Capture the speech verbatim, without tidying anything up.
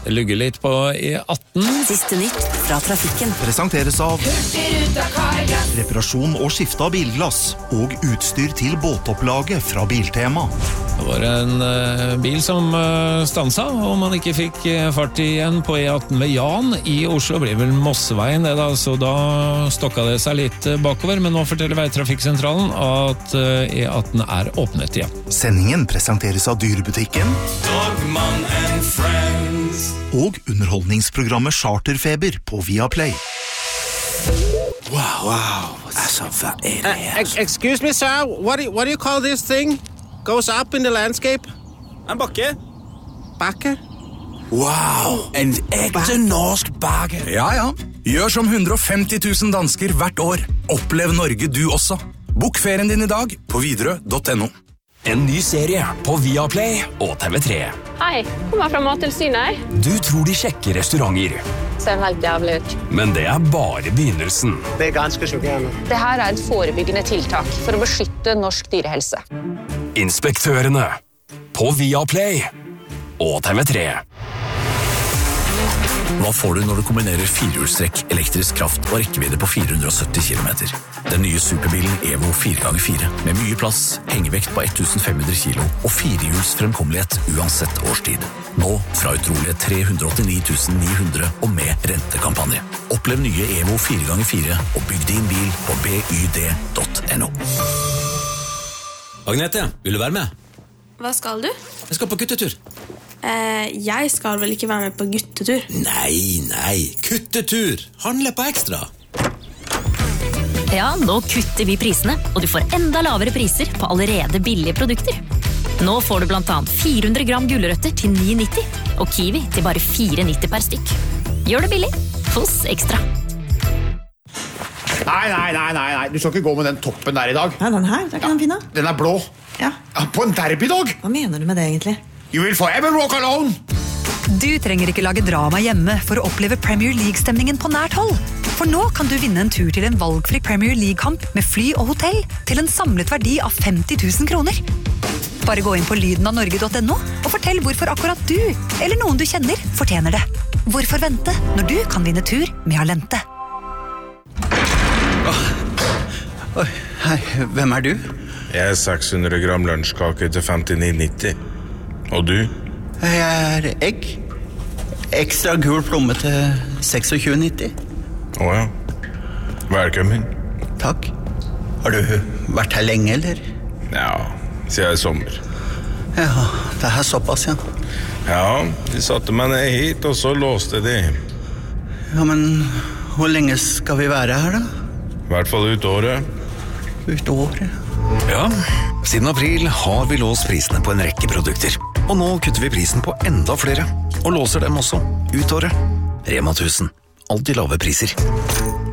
lugger litt på E atten. Siste nytt fra trafikken. Presenteres av reparasjon og skifte av bilglass og utstyr til båtopplaget fra Biltema. Det var en uh, bil som uh, stansa, og man ikke fikk uh, fart igjen på E atten ved Jan i Oslo. Det ble vel Mosseveien det da, så da stokka det seg litt uh, bakover, men nå forteller Veitrafikksentralen at uh, E atten er åpnet igjen. Sendingen presenteres av Dyrbutikken Dogman and Friends og underholdningsprogrammet Charterfeber på Viaplay. Wow, wow, that's a fat Uh, excuse me, sir. What do you, what do you call this thing? Goes up in the landscape? En bakke. Bakke? Wow, en ekte norsk bakke. Ja, ja. Gjør som hundre og femti tusen dansker hvert år. Opplev Norge du også. Bok ferien din i dag på widerøe punktum no. En ny serie på Viaplay og T V tre. Hei, kommer fra Mattilsynet. Du tror de sjekker restauranter, Ser helt jævlig ut. men det er bare begynnelsen. Det er ganske sjokkerende. Det her er et forebyggende tiltak for å beskytte norsk dyrehelse. Inspektørene på Viaplay og T V tre. Hva får du når du kombinerer firehjulstrekk, elektrisk kraft og rekkevidde på fire hundre og sytti kilometer? Den nye superbilen Evo fire ganger fire, med mye plass, hengevekt på tusen fem hundre kilo og firehjuls fremkommelighet uansett årstid. Nå fra utrolige tre hundre og åttini tusen ni hundre og med rentekampanje. Opplev nye Evo fire ganger fire og bygg din bil på byd punktum no. Agnete, vil du være med? Hva skal du? Jeg skal på guttetur. Eh, jeg skal vel ikke være med på guttetur? Nei, nei, kuttetur. Handle på ekstra. Ja, nå kutter vi prisene, og du får enda lavere priser på allerede billige produkter. Nå får du blant annet fire hundre gram gulrøtter til ni nitti, og kiwi til bare fire nitti per stykk. Gjør det billig hos Ekstra. Nei, nei, nei, nei, nei, du skal ikke gå med den toppen der i dag. Ja, den her, det er ikke den fin da. Den er blå. Ja. Ja, på en derbydag. Hva mener du med det egentlig? You will forever walk alone. Du trenger ikke lage drama hjemme for å oppleve Premier League-stemningen på nært hold. For nå kan du vinne en tur til en valgfri Premier League-kamp med fly og hotell til en samlet verdi av femti tusen kroner. Bare gå inn på lyden av norge punktum no og fortell hvorfor akkurat du, eller noen du kjenner, fortjener det. Hvorfor vente når du kan vinne tur med Alente? Oi, hei, hvem er du? Jeg er seks hundre gram lunsjkake til femtini nitti. Og du? Jeg er egg. Ekstra gul plomme til tjueseks nitti. Åja, velkommen. Takk. Har du vært her lenge, eller? Ja, siden i sommer. Ja, det er såpass, ja. Ja, de satte meg ned hit, og så låste de. Ja, men hvor lenge skal vi være her, da? I hvert fall ut året. Ut året? Ja, siden april har vi låst prisene på en rekke produkter. Og nå kutter vi prisen på enda flere, og låser dem også ut året. Rema tusen. Alltid lave priser.